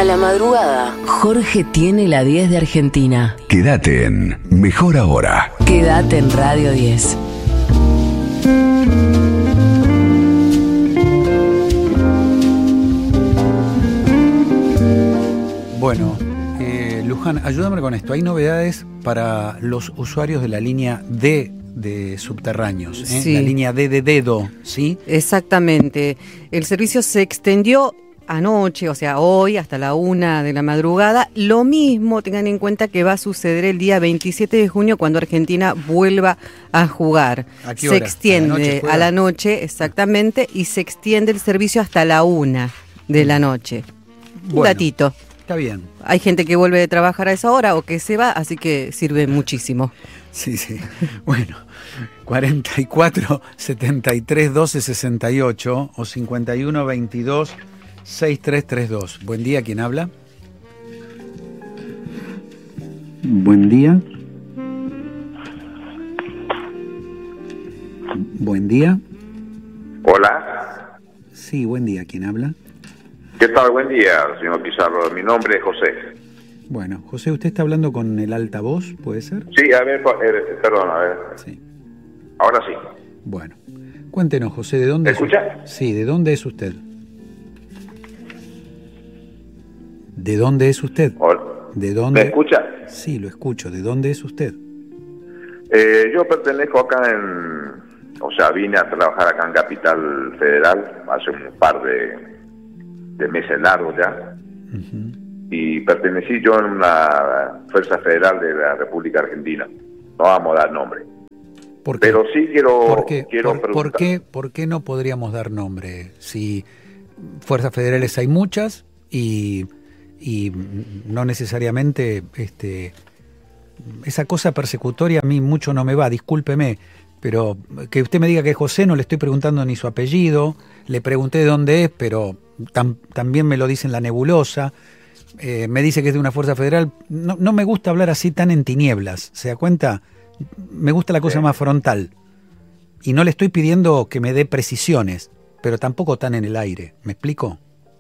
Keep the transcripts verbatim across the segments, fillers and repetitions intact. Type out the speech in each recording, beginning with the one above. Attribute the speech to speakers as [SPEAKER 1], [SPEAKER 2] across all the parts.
[SPEAKER 1] A la madrugada, Jorge tiene la diez de Argentina.
[SPEAKER 2] Quédate en Mejor Ahora.
[SPEAKER 1] Quédate en Radio diez.
[SPEAKER 3] Bueno, eh, Luján, ayúdame con esto. Hay novedades para los usuarios de la línea D de subterráneos, ¿eh?
[SPEAKER 4] Sí.
[SPEAKER 3] La línea D de dedo, ¿sí?
[SPEAKER 4] Exactamente. El servicio se extendió anoche, o sea, hoy, hasta la una de la madrugada. Lo mismo, tengan en cuenta que va a suceder el día veintisiete de junio cuando Argentina vuelva a jugar.
[SPEAKER 3] ¿A qué
[SPEAKER 4] Se
[SPEAKER 3] hora?
[SPEAKER 4] extiende
[SPEAKER 3] ¿A la noche juega?
[SPEAKER 4] a la noche, exactamente, y se extiende el servicio hasta la una de la noche. Un
[SPEAKER 3] Bueno.
[SPEAKER 4] datito.
[SPEAKER 3] Está bien.
[SPEAKER 4] Hay gente que vuelve de trabajar a esa hora o que se va, así que sirve muchísimo.
[SPEAKER 3] Sí, sí. Bueno, cuarenta y cuatro, setenta y tres, doce, sesenta y ocho o cincuenta y uno, veintidós, sesenta y tres treinta y dos. Buen día, ¿quién habla? Buen día. Buen día.
[SPEAKER 5] Hola.
[SPEAKER 3] Sí, buen día, ¿quién habla?
[SPEAKER 5] ¿Qué tal? Buen día, señor Pizarro. Mi nombre es José.
[SPEAKER 3] Bueno, José, ¿usted está hablando con el altavoz, puede ser?
[SPEAKER 5] Sí, a ver, eh, perdón, a ver.
[SPEAKER 3] Sí.
[SPEAKER 5] Ahora sí.
[SPEAKER 3] Bueno, cuéntenos, José, ¿de dónde
[SPEAKER 5] ¿Me
[SPEAKER 3] es
[SPEAKER 5] escucha?
[SPEAKER 3] usted? Sí, ¿de dónde es usted? ¿De dónde es usted?
[SPEAKER 5] Hola.
[SPEAKER 3] ¿De dónde?
[SPEAKER 5] ¿Me escucha?
[SPEAKER 3] Sí, lo escucho. ¿De dónde es usted?
[SPEAKER 5] Eh, yo pertenezco acá en... O sea, vine a trabajar acá en Capital Federal hace un par de, de meses largos ya.
[SPEAKER 3] Uh-huh.
[SPEAKER 5] Y pertenecí yo en una Fuerza Federal de la República Argentina. No vamos a dar nombre.
[SPEAKER 3] ¿Por qué?
[SPEAKER 5] Pero sí quiero,
[SPEAKER 3] ¿Por qué?
[SPEAKER 5] quiero
[SPEAKER 3] ¿Por,
[SPEAKER 5] preguntar.
[SPEAKER 3] ¿por qué, ¿Por qué no podríamos dar nombre? Si fuerzas federales hay muchas y, y no necesariamente este, esa cosa persecutoria a mí mucho no me va, discúlpeme, pero que usted me diga que es José, no le estoy preguntando ni su apellido, le pregunté de dónde es, pero tam, también me lo dice en la nebulosa, eh, me dice que es de una fuerza federal, no, no me gusta hablar así tan en tinieblas, ¿se da cuenta? Me gusta la cosa
[SPEAKER 5] Sí.
[SPEAKER 3] más frontal. Y no le estoy pidiendo que me dé precisiones, pero tampoco tan en el aire. ¿Me explico?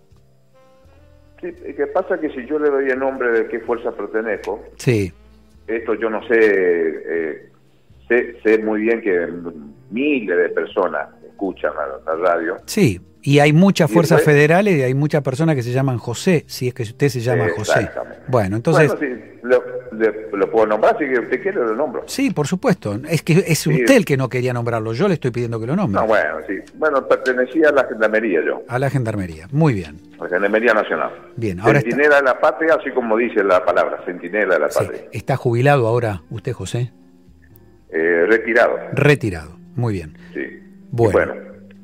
[SPEAKER 5] Sí, ¿qué pasa? Que si yo le doy el nombre de qué fuerza pertenezco,
[SPEAKER 3] Sí.
[SPEAKER 5] esto yo no sé, eh, sé, sé muy bien que miles de personas escuchan la, la radio.
[SPEAKER 3] Sí, y hay muchas
[SPEAKER 5] Y
[SPEAKER 3] fuerzas
[SPEAKER 5] después-
[SPEAKER 3] federales y hay muchas personas que se llaman José, si es que usted se llama José.
[SPEAKER 5] Exactamente.
[SPEAKER 3] Bueno, entonces...
[SPEAKER 5] Bueno, sí, lo, le- lo puedo nombrar, si usted quiere lo nombro.
[SPEAKER 3] Sí, por supuesto. Es que es
[SPEAKER 5] Sí.
[SPEAKER 3] usted el que no quería nombrarlo. Yo le estoy pidiendo que lo nombre.
[SPEAKER 5] No, bueno, sí. Bueno, pertenecía a la Gendarmería yo,
[SPEAKER 3] A la Gendarmería. Muy bien.
[SPEAKER 5] a la Gendarmería Nacional.
[SPEAKER 3] Bien, ahora está,
[SPEAKER 5] Centinela de la Patria, así como dice la palabra, Centinela de la
[SPEAKER 3] sí,
[SPEAKER 5] Patria.
[SPEAKER 3] está jubilado ahora usted, José.
[SPEAKER 5] Eh, retirado,
[SPEAKER 3] Retirado. Muy bien.
[SPEAKER 5] sí.
[SPEAKER 3] Bueno.
[SPEAKER 5] Bueno,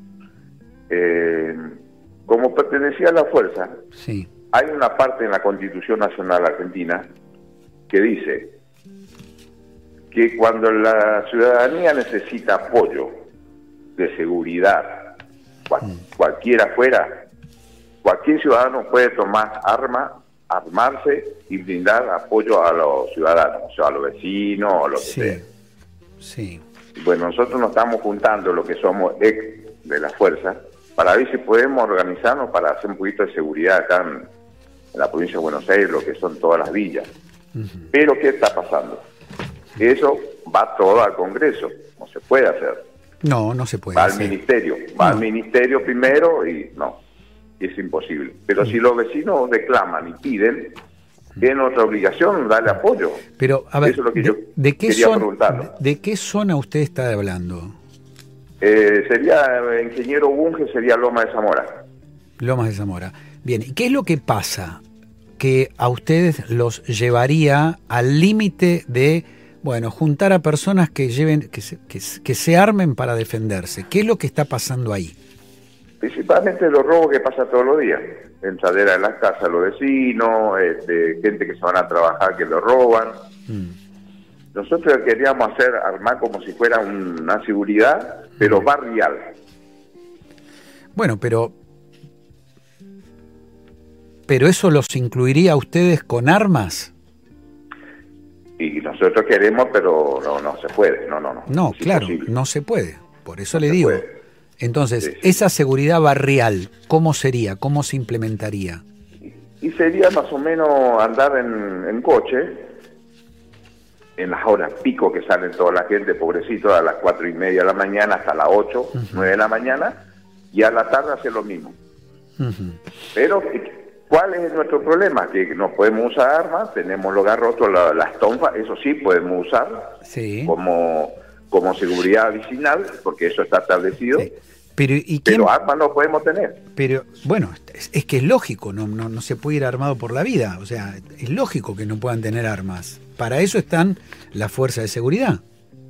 [SPEAKER 5] eh, como pertenecía a la fuerza,
[SPEAKER 3] Sí.
[SPEAKER 5] hay una parte en la Constitución Nacional Argentina que dice que cuando la ciudadanía necesita apoyo de seguridad, cual- cualquiera fuera, cualquier ciudadano puede tomar arma, armarse y brindar apoyo a los ciudadanos, o sea, a los vecinos, o lo que
[SPEAKER 3] Sí.
[SPEAKER 5] sea.
[SPEAKER 3] Sí.
[SPEAKER 5] Bueno, nosotros nos estamos juntando, lo que somos ex de la fuerza, para ver si podemos organizarnos para hacer un poquito de seguridad acá en, en la provincia de Buenos Aires, lo que son todas las villas.
[SPEAKER 3] Ujú.
[SPEAKER 5] Pero ¿qué está pasando? Eso va todo al Congreso, no se puede hacer.
[SPEAKER 3] No, no se puede
[SPEAKER 5] Va al
[SPEAKER 3] hacer.
[SPEAKER 5] Ministerio, va
[SPEAKER 3] No.
[SPEAKER 5] al Ministerio primero y no, es imposible. Pero si los vecinos reclaman y piden, es nuestra obligación darle apoyo.
[SPEAKER 3] Pero, a ver,
[SPEAKER 5] Eso es lo que
[SPEAKER 3] de,
[SPEAKER 5] yo
[SPEAKER 3] de qué
[SPEAKER 5] quería
[SPEAKER 3] zona,
[SPEAKER 5] preguntarle.
[SPEAKER 3] de, de qué zona usted está hablando?
[SPEAKER 5] Eh, sería eh, Ingeniero Bunge, sería Loma de Zamora.
[SPEAKER 3] Lomas de Zamora. Bien, ¿y qué es lo que pasa que a ustedes los llevaría al límite de, bueno, juntar a personas que lleven, que se, que, se- que se armen para defenderse? ¿Qué es lo que está pasando ahí?
[SPEAKER 5] Principalmente los robos que pasan todos los días. Entradera en las casas de los vecinos, este, gente que se van a trabajar que lo roban.
[SPEAKER 3] Mm.
[SPEAKER 5] Nosotros queríamos hacer, armar como si fuera un- una seguridad, pero barrial.
[SPEAKER 3] Bueno, pero pero eso los incluiría a ustedes con armas.
[SPEAKER 5] Y nosotros queremos, pero no, no se puede. No, no, no.
[SPEAKER 3] No,
[SPEAKER 5] Es
[SPEAKER 3] claro,
[SPEAKER 5] imposible.
[SPEAKER 3] no se puede. Por eso
[SPEAKER 5] No
[SPEAKER 3] le
[SPEAKER 5] se
[SPEAKER 3] digo.
[SPEAKER 5] puede.
[SPEAKER 3] Entonces,
[SPEAKER 5] Sí, sí.
[SPEAKER 3] esa seguridad barrial, ¿cómo sería? ¿Cómo se implementaría?
[SPEAKER 5] Y sería más o menos andar en, en coche, en las horas pico que salen toda la gente, pobrecito, a las cuatro y media de la mañana hasta las ocho, uh-huh. nueve de la mañana, y a la tarde hacer lo mismo. Uh-huh. Pero, ¿cuál es nuestro problema? Que no podemos usar armas, tenemos los garrotos, la, las tonfas, eso sí podemos usar sí. como, como seguridad vecinal, porque eso está establecido. Sí.
[SPEAKER 3] Pero, ¿y quién?
[SPEAKER 5] Pero armas no podemos tener.
[SPEAKER 3] Pero, bueno, es, es que es lógico, no, no, no se puede ir armado por la vida. O sea, es lógico que no puedan tener armas. Para eso están las fuerzas de seguridad.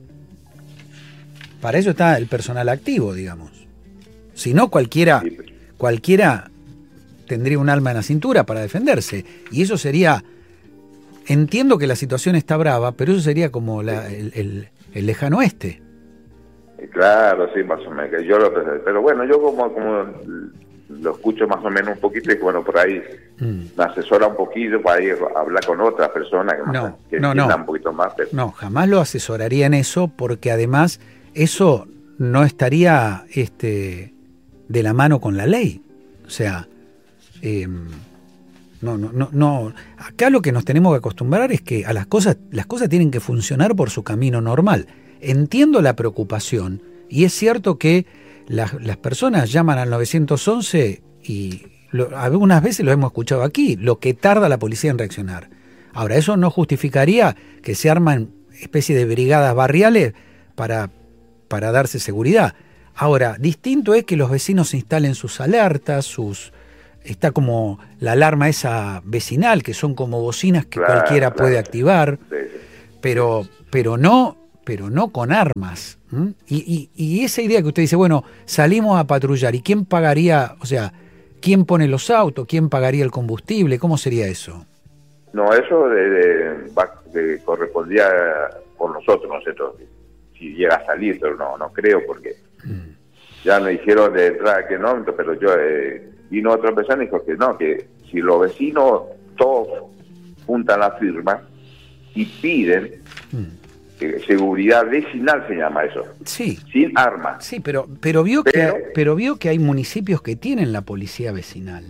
[SPEAKER 3] Para eso está el personal activo, digamos. Si no, cualquiera, sí, pero... cualquiera tendría un arma en la cintura para defenderse. Y eso sería... Entiendo que la situación está brava, pero eso sería como la, el, el, el lejano oeste.
[SPEAKER 5] Claro, sí, más o menos. Yo lo pensé. Pero bueno, yo como, como lo escucho más o menos un poquito y bueno, por ahí mm. me asesora un poquito para ir a hablar con otras personas que,
[SPEAKER 3] no,
[SPEAKER 5] más, que
[SPEAKER 3] no,
[SPEAKER 5] entiendan
[SPEAKER 3] no.
[SPEAKER 5] un poquito más. Pero...
[SPEAKER 3] No, jamás lo asesoraría en eso porque además eso no estaría este, de la mano con la ley. O sea, eh, no, no, no, no. Acá lo que nos tenemos que acostumbrar es que a las cosas, las cosas tienen que funcionar por su camino normal. Entiendo la preocupación y es cierto que las, las personas llaman al nueve once y lo, algunas veces lo hemos escuchado aquí, lo que tarda la policía en reaccionar. Ahora, eso no justificaría que se arman especie de brigadas barriales para, para darse seguridad. Ahora, distinto es que los vecinos instalen sus alertas, sus está como la alarma esa vecinal, que son como bocinas que claro, cualquiera claro. puede activar, sí. pero, pero no... pero no con armas. ¿Mm? Y, y, y esa idea que usted dice, bueno, salimos a patrullar, ¿y quién pagaría, o sea, quién pone los autos, quién pagaría el combustible? ¿Cómo sería eso?
[SPEAKER 5] No, eso de, de, de correspondía por nosotros, nosotros, si llega a salir, pero no, no creo, porque mm. ya me dijeron de entrada que no, pero yo, eh, vino otra persona y dijo que no, que si los vecinos todos juntan la firma y piden... Mm. seguridad vecinal se llama eso.
[SPEAKER 3] Sí.
[SPEAKER 5] Sin armas.
[SPEAKER 3] Sí, pero pero vio pero, que pero vio que hay municipios que tienen la policía vecinal.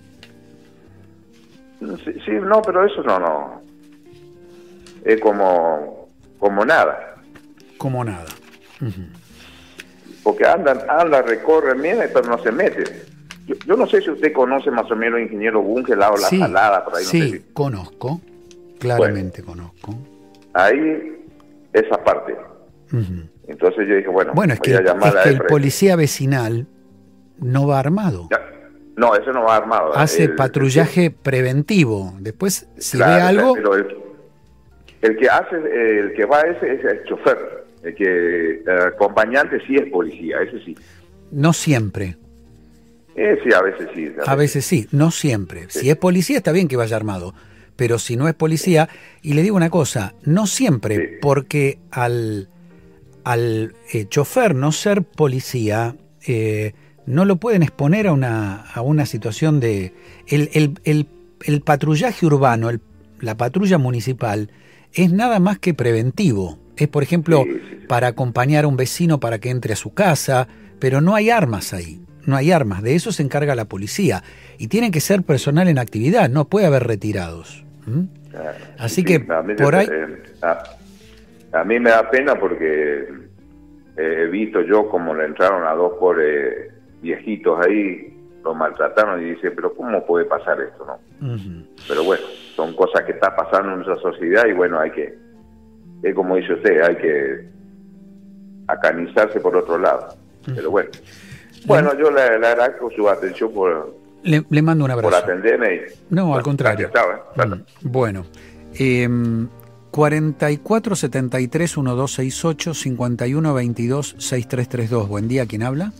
[SPEAKER 5] Sí, sí, no, pero eso no, no. Es como como nada.
[SPEAKER 3] Como nada. Uh-huh.
[SPEAKER 5] Porque andan, andan, recorren bien, pero no se meten. Yo, yo no sé si usted conoce más o menos al ingeniero Bunge, la, la sí, salada, por ahí.
[SPEAKER 3] Sí,
[SPEAKER 5] no sé si...
[SPEAKER 3] conozco. Claramente
[SPEAKER 5] bueno,
[SPEAKER 3] conozco.
[SPEAKER 5] Ahí esa parte. Uh-huh. Entonces yo dije, bueno,
[SPEAKER 3] bueno es
[SPEAKER 5] voy
[SPEAKER 3] que,
[SPEAKER 5] a llamar
[SPEAKER 3] es
[SPEAKER 5] a
[SPEAKER 3] que
[SPEAKER 5] él
[SPEAKER 3] el policía vecinal no va armado.
[SPEAKER 5] No, eso no va armado.
[SPEAKER 3] Hace
[SPEAKER 5] el,
[SPEAKER 3] patrullaje
[SPEAKER 5] el,
[SPEAKER 3] preventivo. Después, si
[SPEAKER 5] claro,
[SPEAKER 3] ve algo...
[SPEAKER 5] Pero el, el que hace, el que va ese es el chofer. El que el acompañante sí es policía, ese sí.
[SPEAKER 3] No siempre.
[SPEAKER 5] Eh, sí, a veces sí. A veces,
[SPEAKER 3] a veces sí, no siempre.
[SPEAKER 5] Sí.
[SPEAKER 3] Si es policía está bien que vaya armado. Pero si no es policía, y le digo una cosa, no siempre, sí. porque al, al eh, chofer no ser policía, eh, no lo pueden exponer a una, a una situación de... El, el, el, el patrullaje urbano, el, la patrulla municipal, es nada más que preventivo. Es, por ejemplo, sí, sí, sí. para acompañar a un vecino para que entre a su casa, pero no hay armas ahí, no hay armas, de eso se encarga la policía. Y tienen que ser personal en actividad, no puede haber retirados. ¿Mm?
[SPEAKER 5] Claro.
[SPEAKER 3] Así
[SPEAKER 5] sí,
[SPEAKER 3] que por ahí...
[SPEAKER 5] Eh, a, a mí me da pena porque eh, he visto yo como le entraron a dos pobres viejitos ahí, los maltrataron y dice, pero ¿cómo puede pasar esto? no uh-huh. Pero bueno, son cosas que está pasando en nuestra sociedad y bueno, hay que, es como dice usted, hay que acanizarse por otro lado. Uh-huh. Pero bueno, bueno, yo le, le agradezco su atención por...
[SPEAKER 3] Le, le mando un abrazo.
[SPEAKER 5] Por atenderme. Y,
[SPEAKER 3] no,
[SPEAKER 5] bueno,
[SPEAKER 3] al contrario.
[SPEAKER 5] Gracias, ¿eh?
[SPEAKER 3] Mm, bueno, eh, cuarenta y cuatro setenta y tres doce sesenta y ocho cincuenta y uno veintidós sesenta y tres treinta y dos. Buen día, ¿quién habla?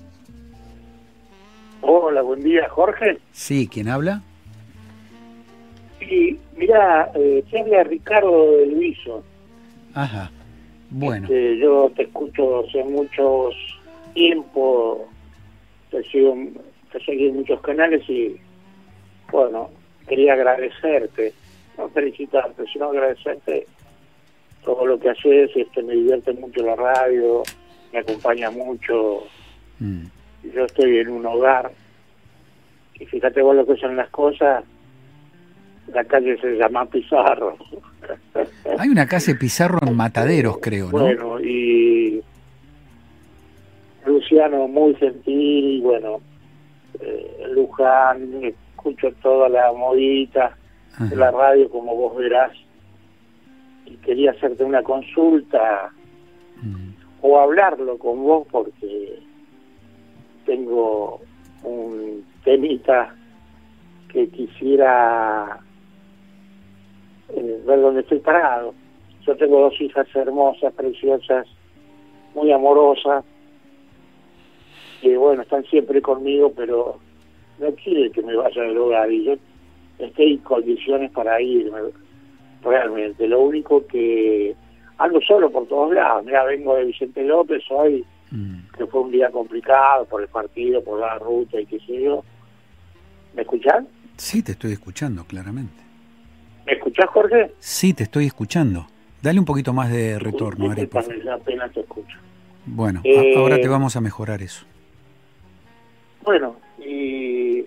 [SPEAKER 6] Hola, buen día, Jorge.
[SPEAKER 3] Sí, ¿quién habla?
[SPEAKER 6] Sí, mira, eh, te habla Ricardo de Luiso.
[SPEAKER 3] Ajá, bueno.
[SPEAKER 6] Este, yo te escucho hace muchos tiempo, te sigo, te seguí en muchos canales y, bueno, quería agradecerte, no felicitarte, sino agradecerte todo lo que haces. Este, me divierte mucho la radio, me acompaña mucho. Mm. Yo estoy en un hogar y fíjate vos lo que son las cosas, la calle se llama Pizarro.
[SPEAKER 3] Hay una calle Pizarro en Mataderos, creo, ¿no?
[SPEAKER 6] Bueno, y Luciano muy gentil, bueno, eh, Luján, escucho toda la movida de la radio, como vos verás, y quería hacerte una consulta mm. o hablarlo con vos porque tengo un temita que quisiera eh, ver dónde estoy parado. Yo tengo dos hijas hermosas, preciosas, muy amorosas, que bueno, están siempre conmigo, pero no quieren que me vaya del hogar y yo estoy en condiciones para irme, realmente. Lo único que ando solo por todos lados. Mira, vengo de Vicente López hoy, mm. que fue un día complicado por el partido, por la ruta y qué sé yo. ¿Me escuchás?
[SPEAKER 3] Sí, te estoy escuchando, claramente.
[SPEAKER 6] ¿Me escuchás, Jorge?
[SPEAKER 3] Sí, te estoy escuchando. Dale un poquito más de retorno, Ari, por favor.
[SPEAKER 6] Apenas te escucho.
[SPEAKER 3] Bueno,
[SPEAKER 6] eh,
[SPEAKER 3] a- ahora te vamos a mejorar eso.
[SPEAKER 6] Bueno, y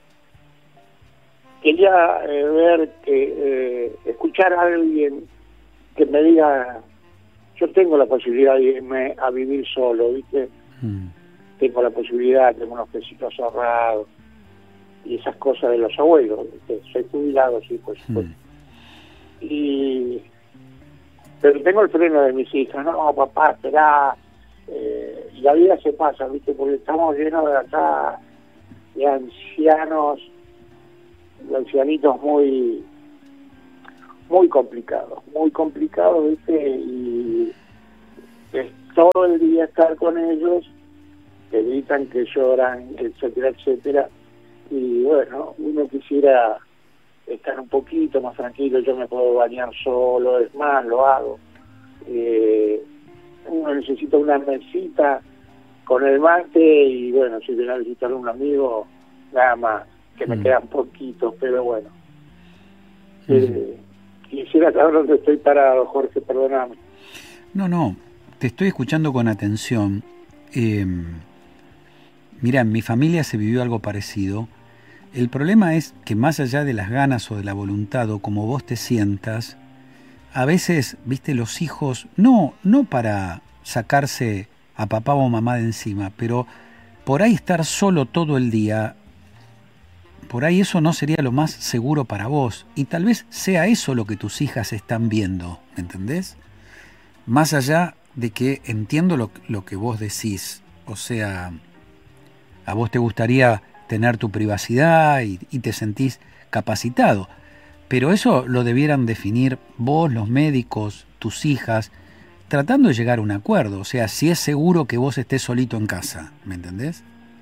[SPEAKER 6] quería eh, ver, que eh, escuchar a alguien que me diga, yo tengo la posibilidad de irme a vivir solo, ¿viste? Mm. Tengo la posibilidad, tengo unos pesitos ahorrados y esas cosas de los abuelos, ¿viste? Soy jubilado, sí, por supuesto. Mm. Y pero tengo el freno de mis hijas, no, papá, esperá, eh, y la vida se pasa, ¿viste? Porque estamos llenos de acá de ancianos, de ancianitos muy muy complicados, muy complicados, ¿viste? Y es todo el día estar con ellos, que gritan, que lloran, etcétera, etcétera, y bueno, uno quisiera estar un poquito más tranquilo. Yo me puedo bañar solo, es más, lo hago. Eh, uno necesita una mesita con el mate y bueno, si viene a visitar a un amigo, nada más, que me mm. quedan poquitos, pero bueno. Mm. Eh, quisiera saber dónde estoy parado, Jorge, perdóname.
[SPEAKER 3] No, no, te estoy escuchando con atención. Eh, mira, en mi familia se vivió algo parecido. El problema es que más allá de las ganas o de la voluntad o como vos te sientas, a veces, viste, los hijos, no, no para sacarse a papá o mamá de encima, pero por ahí estar solo todo el día, por ahí eso no sería lo más seguro para vos. Y tal vez sea eso lo que tus hijas están viendo, ¿me entendés? Más allá de que entiendo lo, lo que vos decís, o sea, a vos te gustaría tener tu privacidad y, y te sentís capacitado. Pero eso lo debieran definir vos, los médicos, tus hijas, tratando de llegar a un acuerdo. O sea, si es seguro que vos estés solito en casa, ¿me entendés?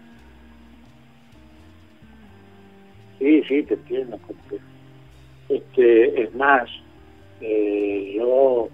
[SPEAKER 6] Sí, sí, te entiendo. Porque, este, es más, eh, yo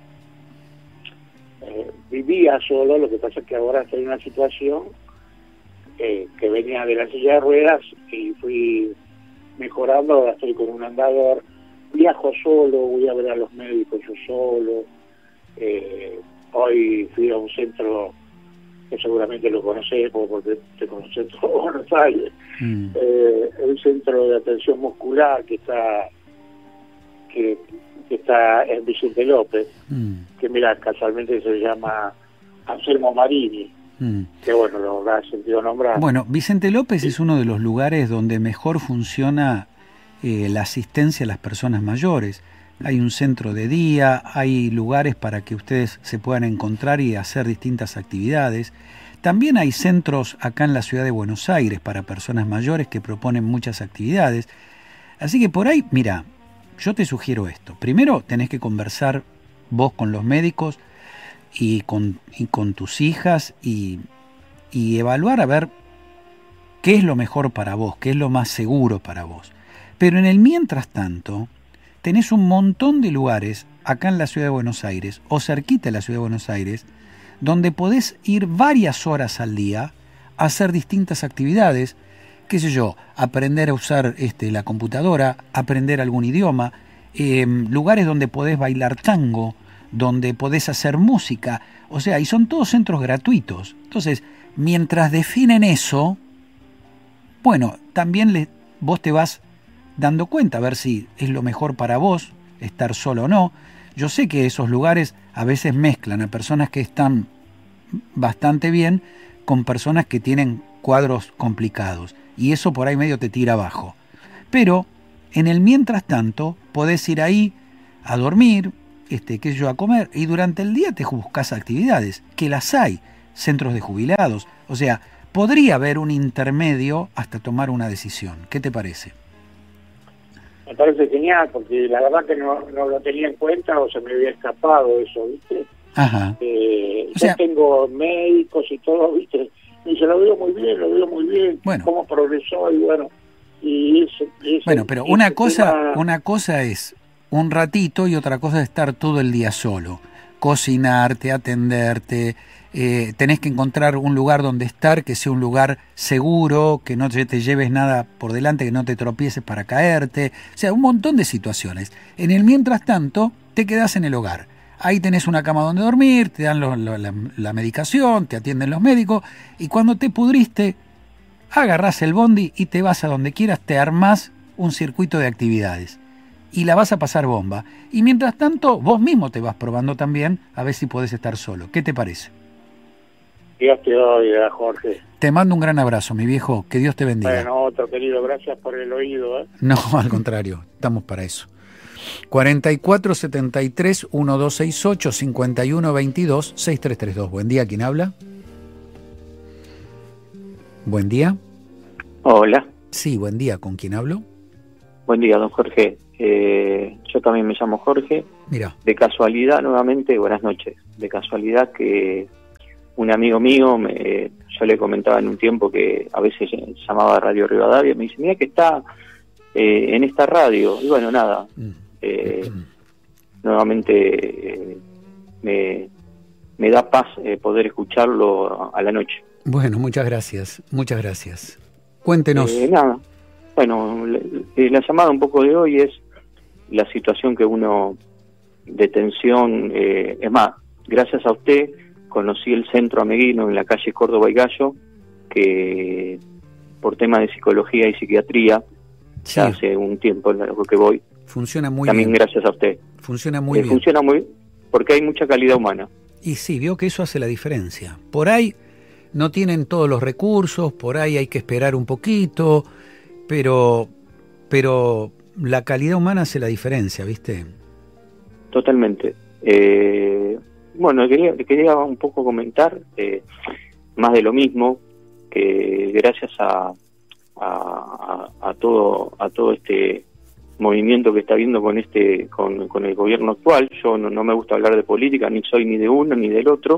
[SPEAKER 6] eh, vivía solo, lo que pasa es que ahora estoy en una situación Eh, que venía de la silla de ruedas y fui mejorando, ahora estoy con un andador, viajo solo, voy a ver a los médicos yo solo, eh, hoy fui a un centro que seguramente lo conocés porque te conocés todo Buenos Aires, mm. eh, un centro de atención muscular que está que, que está en Vicente López, mm. que mira, casualmente se llama Anselmo Marini. Que bueno, lo habrá sentido nombrar.
[SPEAKER 3] Bueno, Vicente López sí. es uno de los lugares donde mejor funciona eh, la asistencia a las personas mayores. Hay un centro de día, hay lugares para que ustedes se puedan encontrar y hacer distintas actividades. También hay centros acá en la ciudad de Buenos Aires para personas mayores que proponen muchas actividades. Así que por ahí, mira, yo te sugiero esto. Primero tenés que conversar vos con los médicos y con, y con tus hijas y, y evaluar a ver qué es lo mejor para vos, qué es lo más seguro para vos. Pero en el mientras tanto, tenés un montón de lugares acá en la ciudad de Buenos Aires o cerquita de la ciudad de Buenos Aires donde podés ir varias horas al día a hacer distintas actividades, qué sé yo, aprender a usar este, la computadora, aprender algún idioma, eh, lugares donde podés bailar tango, donde podés hacer música, o sea, y son todos centros gratuitos. Entonces, mientras definen eso, bueno, también le, vos te vas dando cuenta, a ver si es lo mejor para vos, estar solo o no. Yo sé que esos lugares a veces mezclan a personas que están bastante bien con personas que tienen cuadros complicados, y eso por ahí medio te tira abajo. Pero en el mientras tanto podés ir ahí a dormir, este, qué sé yo, a comer, y durante el día te buscas actividades, que las hay, centros de jubilados, o sea, podría haber un intermedio hasta tomar una decisión. ¿Qué te parece?
[SPEAKER 6] Me parece genial, porque la verdad que no, no lo tenía en cuenta o se me había escapado eso, ¿viste?
[SPEAKER 3] Ajá.
[SPEAKER 6] Eh,
[SPEAKER 3] O sea,
[SPEAKER 6] yo tengo médicos y todo, ¿viste? Y se lo veo muy bien, lo veo muy bien,
[SPEAKER 3] Bueno.
[SPEAKER 6] cómo progresó y bueno, y eso, eso-
[SPEAKER 3] Bueno, pero
[SPEAKER 6] ese
[SPEAKER 3] una cosa,
[SPEAKER 6] tema-
[SPEAKER 3] una cosa es un ratito y otra cosa es estar todo el día solo. Cocinarte, atenderte, eh, tenés que encontrar un lugar donde estar que sea un lugar seguro, que no te, te lleves nada por delante, que no te tropieces para caerte, o sea, un montón de situaciones. En el mientras tanto, te quedás en el hogar. Ahí tenés una cama donde dormir, te dan lo- lo- la, la medicación, te atienden los médicos, y cuando te pudriste, agarrás el bondi y te vas a donde quieras, te armás un circuito de actividades y la vas a pasar bomba. Y mientras tanto, vos mismo te vas probando también a ver si podés estar solo. ¿Qué te parece?
[SPEAKER 6] Dios te oiga, Jorge.
[SPEAKER 3] Te mando un gran abrazo, mi viejo. Que Dios te bendiga.
[SPEAKER 6] Bueno, otro querido, gracias por el oído, ¿eh?
[SPEAKER 3] No, al contrario, estamos para eso. cuarenta y cuatro setenta y tres doce sesenta y ocho cincuenta y uno veintidós sesenta y tres treinta y dos. Buen día, ¿quién habla? Buen día.
[SPEAKER 7] Hola,
[SPEAKER 3] Sí, buen día, ¿con quién hablo?
[SPEAKER 7] buen día, don Jorge. Eh, yo también me llamo Jorge.
[SPEAKER 3] Mira,
[SPEAKER 7] De casualidad, nuevamente, buenas noches. De casualidad que un amigo mío, me, yo le comentaba en un tiempo que a veces llamaba a Radio Rivadavia, me dice, mira que está eh, en esta radio. Y bueno, nada, eh, nuevamente eh, me, me da paz eh, poder escucharlo a la noche.
[SPEAKER 3] bueno, muchas gracias, muchas gracias. Cuéntenos.
[SPEAKER 7] Eh, nada, bueno, le- le- la llamada un poco de hoy es la situación que uno de tensión, eh, es más, gracias a usted conocí el centro Ameguino en la calle Córdoba y Gallo, que por temas de psicología y psiquiatría,
[SPEAKER 3] Sí,
[SPEAKER 7] ya hace un tiempo en lo que voy,
[SPEAKER 3] funciona muy
[SPEAKER 7] también
[SPEAKER 3] bien.
[SPEAKER 7] gracias a usted.
[SPEAKER 3] Funciona muy
[SPEAKER 7] Eh,
[SPEAKER 3] bien.
[SPEAKER 7] Funciona muy porque hay mucha calidad humana.
[SPEAKER 3] Y sí, vio que eso hace la diferencia. Por ahí no tienen todos los recursos, por ahí hay que esperar un poquito, pero, pero la calidad humana hace la diferencia, ¿viste?
[SPEAKER 7] Totalmente. Eh, bueno, quería, quería un poco comentar eh, más de lo mismo, que gracias a, a, a, a todo a todo este movimiento que está habiendo con este con, con el gobierno actual, yo no, no me gusta hablar de política, ni soy ni de uno ni del otro,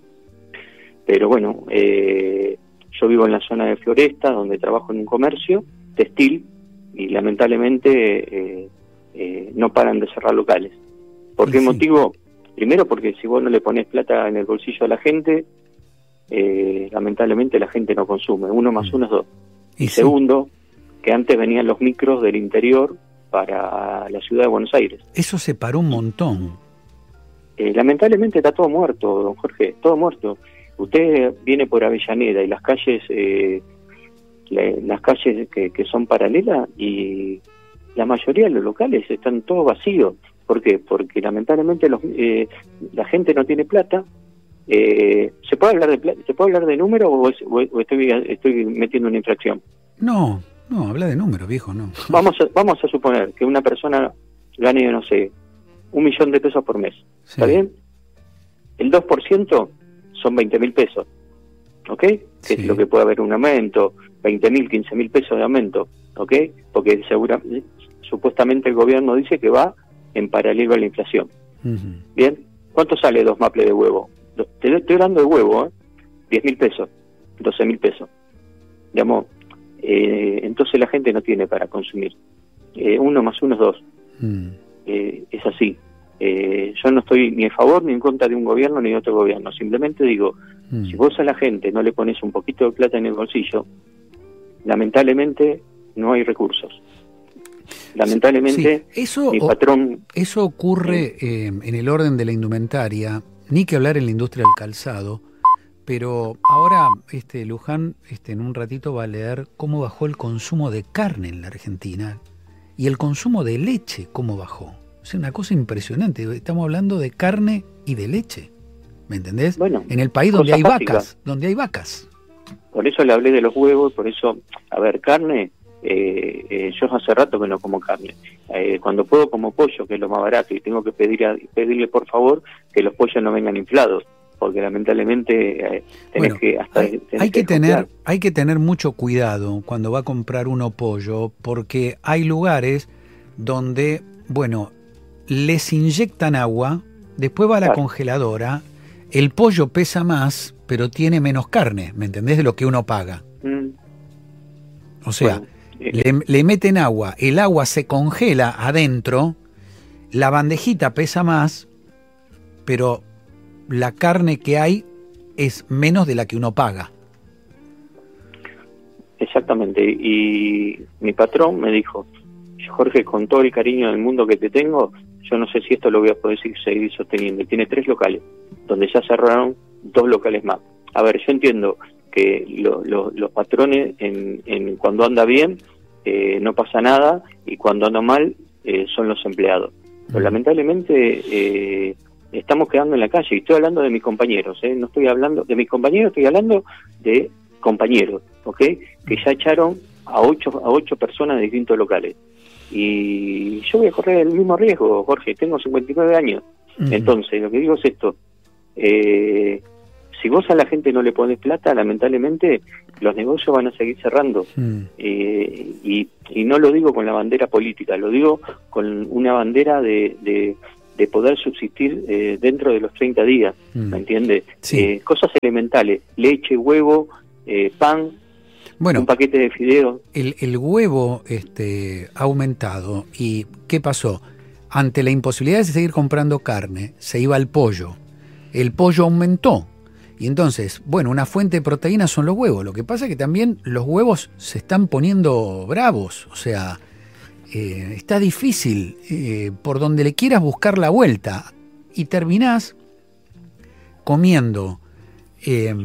[SPEAKER 7] pero bueno, eh, yo vivo en la zona de Floresta, donde trabajo en un comercio textil, y lamentablemente eh, eh, no paran de cerrar locales. ¿Por qué
[SPEAKER 3] Sí.
[SPEAKER 7] motivo? Primero porque si vos no le pones plata en el bolsillo a la gente, eh, lamentablemente la gente no consume. Uno más uno es dos.
[SPEAKER 3] Y
[SPEAKER 7] Y
[SPEAKER 3] sí,
[SPEAKER 7] segundo, que antes venían los micros del interior para la ciudad de Buenos Aires.
[SPEAKER 3] eso se paró un montón.
[SPEAKER 7] Eh, lamentablemente está todo muerto, don Jorge, todo muerto. Usted viene por Avellaneda y las calles, eh, la- las calles que, que son paralelas, y la mayoría de los locales están todos vacíos. ¿Por qué? Porque lamentablemente los, eh, la gente no tiene plata. Eh, ¿Se puede hablar de plata? ¿Se puede hablar de número o, es- o- o estoy, estoy metiendo una infracción?
[SPEAKER 3] No, no, habla de números, viejo, no.
[SPEAKER 7] Vamos a, vamos a suponer que una persona gane, no sé, un millón de pesos por mes. ¿Está
[SPEAKER 3] Sí.
[SPEAKER 7] bien? El dos por ciento son veinte mil pesos. ¿Ok? Que
[SPEAKER 3] Sí.
[SPEAKER 7] es lo que puede haber un aumento, veinte mil, quince mil pesos de aumento. ¿Ok? Porque segura, supuestamente el gobierno dice que va en paralelo a la inflación.
[SPEAKER 3] Ujú.
[SPEAKER 7] ¿Bien? ¿Cuánto sale dos maples de huevo? Do- Te estoy hablando de huevo, ¿eh? diez mil pesos, doce mil pesos. Digamos, eh, entonces la gente no tiene para consumir. Eh, uno más uno es dos.
[SPEAKER 3] Mm.
[SPEAKER 7] Eh, es así. Eh, yo no estoy ni a favor ni en contra de un gobierno ni de otro gobierno. Simplemente digo,
[SPEAKER 3] Mm.
[SPEAKER 7] si vos a la gente no le pones un poquito de plata en el bolsillo, lamentablemente no hay recursos. Lamentablemente,
[SPEAKER 3] Sí, eso,
[SPEAKER 7] mi
[SPEAKER 3] o-
[SPEAKER 7] patrón...
[SPEAKER 3] eso ocurre eh, en el orden de la indumentaria, ni que hablar en la industria del calzado, pero ahora este Luján este, en un ratito va a leer cómo bajó el consumo de carne en la Argentina, Y el consumo de leche, ¿cómo bajó? O sea, una cosa impresionante. Estamos hablando de carne y de leche. ¿Me entendés?
[SPEAKER 7] Bueno,
[SPEAKER 3] en el país donde hay
[SPEAKER 7] básicas.
[SPEAKER 3] vacas, donde hay vacas.
[SPEAKER 7] Por eso le hablé de los huevos, por eso, a ver, carne, eh, eh, yo hace rato que no como carne. Eh, cuando puedo como pollo, que es lo más barato, y tengo que pedir a, pedirle por favor que los pollos no vengan inflados, porque lamentablemente eh, tenés
[SPEAKER 3] Bueno,
[SPEAKER 7] que hasta
[SPEAKER 3] hay,
[SPEAKER 7] tenés
[SPEAKER 3] hay que,
[SPEAKER 7] que
[SPEAKER 3] tener hay que tener mucho cuidado cuando va a comprar uno pollo, porque hay lugares donde, bueno, les inyectan agua, después va a la
[SPEAKER 7] Claro.
[SPEAKER 3] congeladora, el pollo pesa más, pero tiene menos carne, ¿me entendés? De lo que uno paga.
[SPEAKER 7] Mm,
[SPEAKER 3] O sea,
[SPEAKER 7] bueno, eh,
[SPEAKER 3] le, le meten agua, el agua se congela adentro, la bandejita pesa más, pero la carne que hay es menos de la que uno paga.
[SPEAKER 7] exactamente. Y mi patrón me dijo, Jorge, con todo el cariño del mundo que te tengo, yo no sé si esto lo voy a poder seguir sosteniendo. Y tiene tres locales, donde ya cerraron dos locales más. A ver, yo entiendo que lo, lo, los patrones, en, en cuando anda bien, eh, no pasa nada, y cuando anda mal, eh, son los empleados. Pero lamentablemente eh, estamos quedando en la calle, y estoy hablando de mis compañeros, ¿eh? No estoy hablando de mis compañeros, estoy hablando de compañeros, ¿ok? Que ya echaron a ocho, a ocho personas de distintos locales. Y yo voy a correr el mismo riesgo, Jorge, tengo cincuenta y nueve años.
[SPEAKER 3] Uh-huh.
[SPEAKER 7] Entonces, lo que digo es esto, eh, si vos a la gente no le pones plata, lamentablemente los negocios van a seguir cerrando.
[SPEAKER 3] Mm.
[SPEAKER 7] Eh, y, y no lo digo con la bandera política, lo digo con una bandera de, de, de poder subsistir eh, dentro de los treinta días,
[SPEAKER 3] Mm.
[SPEAKER 7] ¿me entiendes?
[SPEAKER 3] Sí.
[SPEAKER 7] Eh, cosas elementales, leche, huevo, eh, pan,
[SPEAKER 3] Bueno,
[SPEAKER 7] un paquete de fideos.
[SPEAKER 3] el, el huevo este, ha aumentado. ¿Y qué pasó? Ante la imposibilidad de seguir comprando carne, se iba al pollo. El pollo aumentó. Y entonces, bueno, una fuente de proteína son los huevos. Lo que pasa es que también los huevos se están poniendo bravos. O sea, eh, está difícil eh, por donde le quieras buscar la vuelta. Y terminás comiendo eh,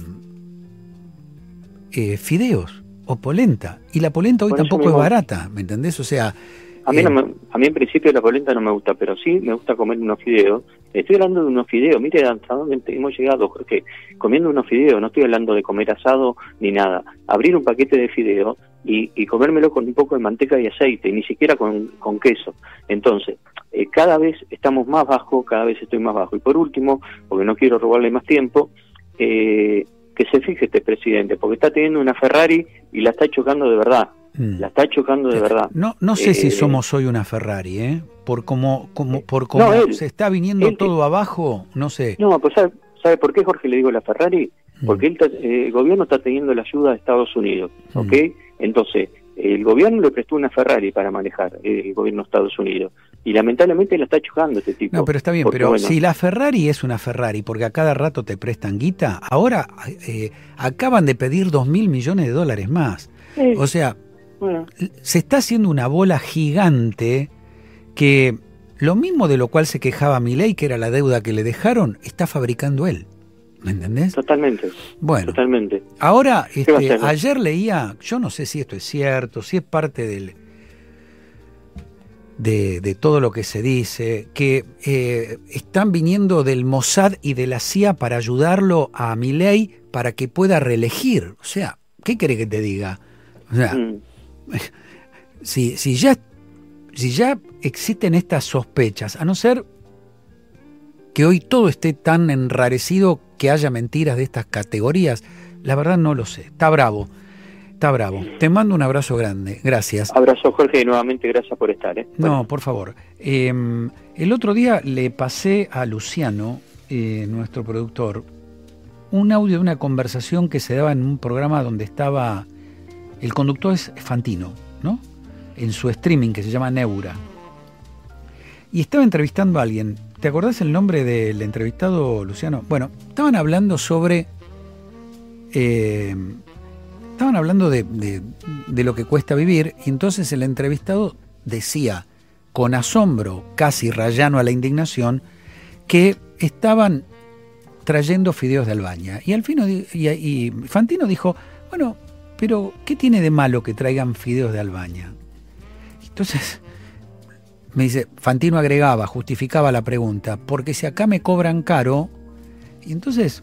[SPEAKER 3] eh, fideos o polenta. Y la polenta hoy
[SPEAKER 7] Por eso
[SPEAKER 3] tampoco es
[SPEAKER 7] mismo-
[SPEAKER 3] barata, ¿me entendés? O sea...
[SPEAKER 7] A mí,
[SPEAKER 3] eh,
[SPEAKER 7] no me, a mí en principio la polenta no me gusta, pero sí me gusta comer unos fideos. Estoy hablando de unos fideos, mire hasta dónde hemos llegado, Jorge, comiendo unos fideos, no estoy hablando de comer asado ni nada. Abrir un paquete de fideos y, y comérmelo con un poco de manteca y aceite, y ni siquiera con, con queso. Entonces, eh, cada vez estamos más bajo, cada vez estoy más bajo. Y por último, porque no quiero robarle más tiempo, eh, que se fije este presidente, porque está teniendo una Ferrari y la está chocando de verdad.
[SPEAKER 3] mm.
[SPEAKER 7] La está chocando de verdad.
[SPEAKER 3] No, no sé
[SPEAKER 7] Eh,
[SPEAKER 3] si somos hoy una Ferrari, ¿eh? Por cómo, como, por cómo
[SPEAKER 7] No, él-
[SPEAKER 3] se está viniendo
[SPEAKER 7] él-
[SPEAKER 3] todo abajo, no sé.
[SPEAKER 7] No, pues ¿sabe, sabe por qué, Jorge, le digo la Ferrari? Porque
[SPEAKER 3] Mm.
[SPEAKER 7] él está- eh, el gobierno está teniendo la ayuda de Estados Unidos, ¿ok?
[SPEAKER 3] Mm.
[SPEAKER 7] Entonces, el gobierno le prestó una Ferrari para manejar, eh, el gobierno de Estados Unidos. Y lamentablemente la está chocando este tipo.
[SPEAKER 3] No, pero está bien,
[SPEAKER 7] Porque,
[SPEAKER 3] pero
[SPEAKER 7] bueno,
[SPEAKER 3] si la Ferrari es una Ferrari, porque a cada rato te prestan guita, ahora eh, acaban de pedir dos mil millones de dólares más.
[SPEAKER 7] eh,
[SPEAKER 3] O sea,
[SPEAKER 7] bueno,
[SPEAKER 3] se está haciendo una bola gigante que lo mismo de lo cual se quejaba Milei, que era la deuda que le dejaron, está fabricando él. ¿Me entendés?
[SPEAKER 7] totalmente,
[SPEAKER 3] Bueno,
[SPEAKER 7] totalmente.
[SPEAKER 3] ahora,
[SPEAKER 7] va a
[SPEAKER 3] este,
[SPEAKER 7] hacer?
[SPEAKER 3] ayer leía, yo no sé si esto es cierto, si es parte del, de, de todo lo que se dice, que eh, están viniendo del Mossad y de la C I A para ayudarlo a Milei para que pueda reelegir. O sea, ¿qué quiere que te diga? O sea,
[SPEAKER 7] Mm.
[SPEAKER 3] si, si, ya, si ya existen estas sospechas, a no ser que hoy todo esté tan enrarecido que haya mentiras de estas categorías, la verdad no lo sé. Está bravo, está bravo. Te mando un abrazo grande, gracias.
[SPEAKER 7] Abrazo, Jorge, y nuevamente gracias por estar. ¿eh?
[SPEAKER 3] No,
[SPEAKER 7] Bueno,
[SPEAKER 3] por favor. Eh, el otro día le pasé a Luciano, eh, nuestro productor, un audio de una conversación que se daba en un programa donde estaba, el conductor es Fantino, ¿no? En su streaming que se llama Neura. Y estaba entrevistando a alguien. ¿Te acordás el nombre del entrevistado, Luciano? Bueno, estaban hablando sobre... Eh, estaban hablando de, de, de lo que cuesta vivir, y entonces el entrevistado decía, con asombro, casi rayano a la indignación, que estaban trayendo fideos de Albania. Y al fin y, y Fantino dijo, bueno, pero ¿qué tiene de malo que traigan fideos de Albania? Entonces, me dice, Fantino agregaba, justificaba la pregunta, porque si acá me cobran caro, y entonces...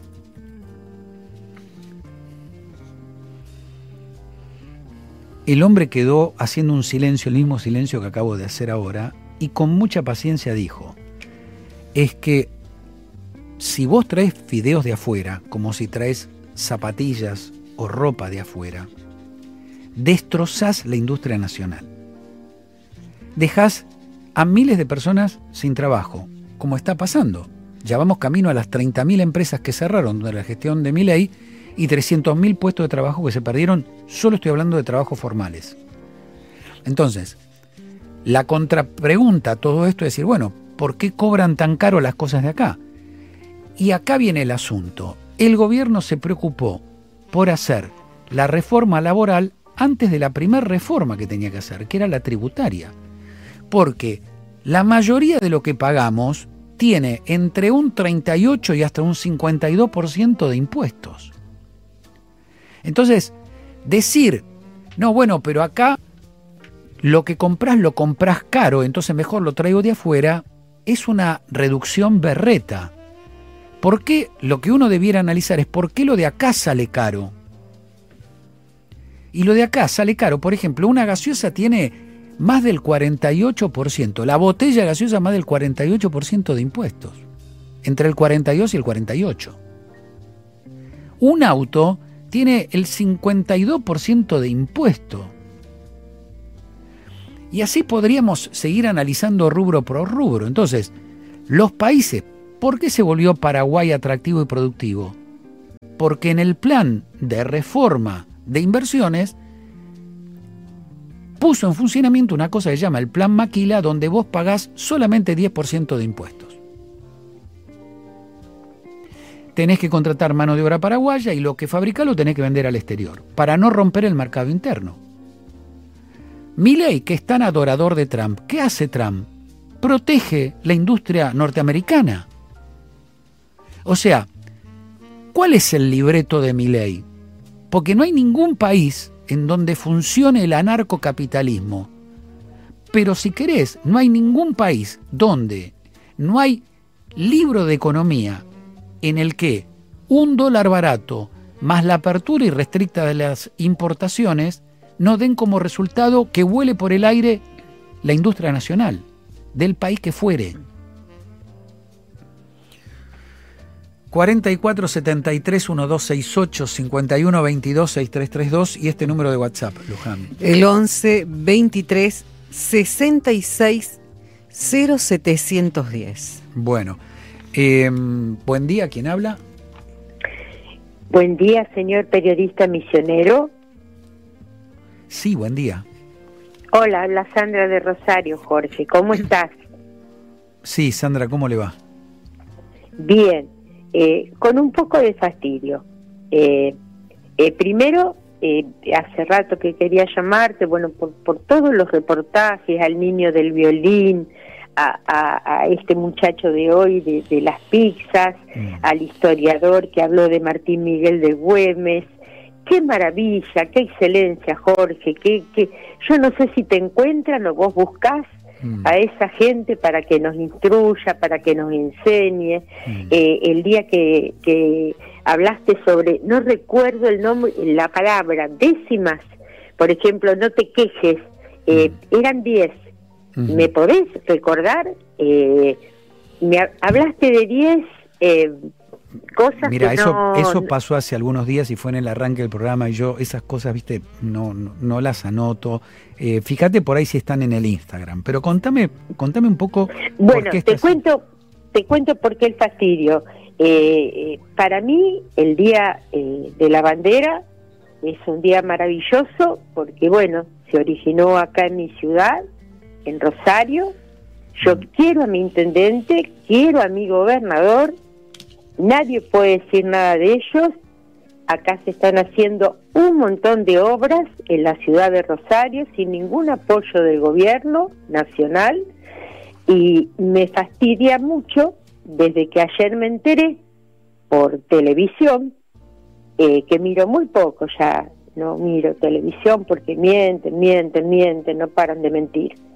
[SPEAKER 3] El hombre quedó haciendo un silencio, el mismo silencio que acabo de hacer ahora, y con mucha paciencia dijo, es que si vos traes fideos de afuera, como si traes zapatillas o ropa de afuera, destrozás la industria nacional. Dejás a miles de personas sin trabajo, como está pasando. Ya vamos camino a las treinta mil empresas que cerraron durante la gestión de Milei y trescientos mil puestos de trabajo que se perdieron, solo estoy hablando de trabajos formales. Entonces, la contrapregunta a todo esto es decir, bueno, ¿por qué cobran tan caro las cosas de acá? Y acá viene el asunto. El gobierno se preocupó por hacer la reforma laboral antes de la primera reforma que tenía que hacer, que era la tributaria. Porque la mayoría de lo que pagamos tiene entre un treinta y ocho y hasta un cincuenta y dos por ciento de impuestos. Entonces, decir, no, bueno, pero acá lo que compras lo compras caro, entonces mejor lo traigo de afuera, es una reducción berreta. ¿Por qué? Lo que uno debiera analizar es por qué lo de acá sale caro. Y lo de acá sale caro, por ejemplo, una gaseosa tiene más del cuarenta y ocho por ciento, la botella gaseosa más del cuarenta y ocho por ciento de impuestos, entre el cuarenta y dos y el cuarenta y ocho. Un auto tiene el cincuenta y dos por ciento de impuesto. Y así podríamos seguir analizando rubro por rubro. Entonces, los países, ¿por qué se volvió Paraguay atractivo y productivo? Porque en el plan de reforma de inversiones puso en funcionamiento una cosa que se llama el Plan Maquila, donde vos pagás solamente diez por ciento de impuestos. Tenés que contratar mano de obra paraguaya y lo que fabricás lo tenés que vender al exterior, para no romper el mercado interno. Milei, que es tan adorador de Trump, ¿qué hace Trump? Protege la industria norteamericana. O sea, ¿cuál es el libreto de Milei? Porque no hay ningún país en donde funcione el anarcocapitalismo. Pero si querés, no hay ningún país donde no hay libro de economía en el que un dólar barato más la apertura irrestricta de las importaciones no den como resultado que vuele por el aire la industria nacional del país que fuere. cuarenta y cuatro setenta y tres dieciséis sesenta y ocho cincuenta y uno veintidós sesenta y tres treinta y dos y este número de WhatsApp, Luján.
[SPEAKER 4] El once veintitrés sesenta y seis cero setecientos diez.
[SPEAKER 3] Bueno, eh, buen día, ¿quién habla?
[SPEAKER 8] Buen día, señor periodista misionero.
[SPEAKER 3] Sí, buen día.
[SPEAKER 8] Hola, habla Sandra de Rosario, Jorge. ¿Cómo estás?
[SPEAKER 3] Sí, Sandra, ¿cómo le va?
[SPEAKER 8] Bien, eh, con un poco de fastidio. Eh, eh, primero, eh, hace rato que quería llamarte, bueno, por, por todos los reportajes, al niño del violín, a, a, a este muchacho de hoy de, de las pizzas, mm. al historiador que habló de Martín Miguel de Güemes. Qué maravilla, qué excelencia, Jorge. Qué, qué... Yo no sé si te encuentran o vos buscás mm. a esa gente para que nos instruya, para que nos enseñe. Mm. Eh, el día que, que hablaste sobre, no recuerdo el nombre, la palabra, décimas, por ejemplo, no te quejes, eh, mm. eran diez. Mm. ¿Me podés recordar? Eh, me hablaste de diez... Eh, cosas.
[SPEAKER 3] Mira,
[SPEAKER 8] que
[SPEAKER 3] eso
[SPEAKER 8] no...
[SPEAKER 3] eso pasó hace algunos días y fue en el arranque del programa y yo esas cosas, viste, no no, no las anoto. Eh, fíjate por ahí si están en el Instagram, pero contame contame un poco.
[SPEAKER 8] Bueno,
[SPEAKER 3] por qué
[SPEAKER 8] te
[SPEAKER 3] estás...
[SPEAKER 8] cuento te cuento por qué el fastidio. Eh, eh, para mí el día eh, de la bandera es un día maravilloso porque bueno, se originó acá en mi ciudad, en Rosario. Yo mm. quiero a mi intendente, quiero a mi gobernador. Nadie puede decir nada de ellos. Acá se están haciendo un montón de obras en la ciudad de Rosario sin ningún apoyo del gobierno nacional y me fastidia mucho desde que ayer me enteré por televisión, eh, que miro muy poco ya, no miro televisión porque mienten, mienten, mienten, no paran de mentir.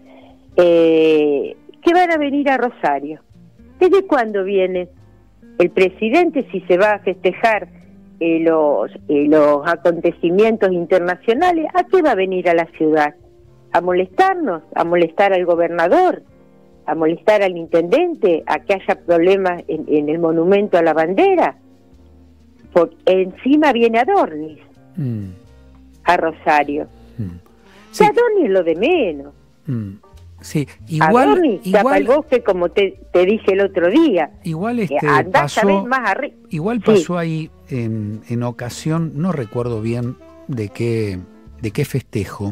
[SPEAKER 8] eh, que van a venir a Rosario. ¿Desde cuándo viene el presidente, si se va a festejar eh, los, eh, los acontecimientos internacionales? ¿A qué va a venir a la ciudad? ¿A molestarnos? ¿A molestar al gobernador? ¿A molestar al intendente? ¿A que haya problemas en, en el monumento a la bandera? Por encima viene Adornis mm. a Rosario. Mm. Sí. Adornis es lo de menos.
[SPEAKER 3] Mm. Sí, igual,
[SPEAKER 8] Adornis
[SPEAKER 3] igual
[SPEAKER 8] tapa el bosque, como te, te dije el otro día.
[SPEAKER 3] Igual este
[SPEAKER 8] Andá,
[SPEAKER 3] pasó,
[SPEAKER 8] más arri-
[SPEAKER 3] igual pasó sí. ahí en, en ocasión, no recuerdo bien de qué, de qué festejo,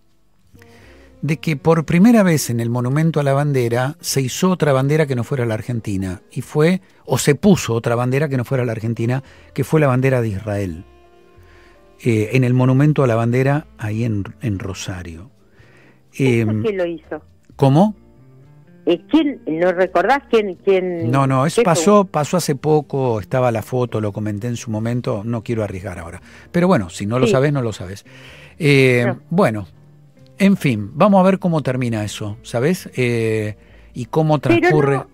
[SPEAKER 3] de que por primera vez en el Monumento a la Bandera se hizo otra bandera que no fuera la Argentina, y fue, o se puso otra bandera que no fuera la Argentina, que fue la bandera de Israel, eh, en el Monumento a la Bandera ahí en, en Rosario.
[SPEAKER 8] Eh, ¿Quién lo hizo?
[SPEAKER 3] ¿Cómo?
[SPEAKER 8] ¿Quién? ¿No recordás quién? quién
[SPEAKER 3] no, no, eso pasó, pasó hace poco, estaba la foto, lo comenté en su momento, no quiero arriesgar ahora. Pero bueno, si no sí. lo sabes, no lo sabes. Eh, no. Bueno, en fin, vamos a ver cómo termina eso, ¿sabes? Eh, y cómo transcurre...
[SPEAKER 8] No.